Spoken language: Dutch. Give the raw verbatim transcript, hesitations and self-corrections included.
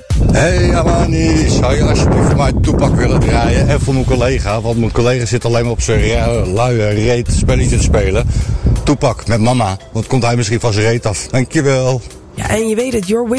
Hey Amani, zou je alsjeblieft voor mij Tupac willen draaien? En voor mijn collega, want mijn collega zit alleen maar op zijn luie reet spelletje te spelen. Tupac met mama, want komt hij misschien van zijn reet af. Dankjewel. Ja, en je weet het, your wish